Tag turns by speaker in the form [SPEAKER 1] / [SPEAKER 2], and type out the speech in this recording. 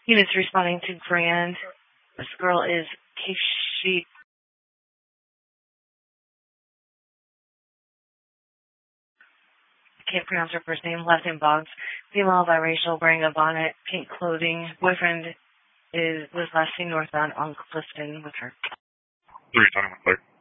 [SPEAKER 1] Units responding to Grand. This girl is Keishi. Can't pronounce her first name. Last name Boggs. Female, biracial, wearing a bonnet, pink clothing. Boyfriend was last seen northbound on Clifton with her.
[SPEAKER 2] Who are you talking about, Claire?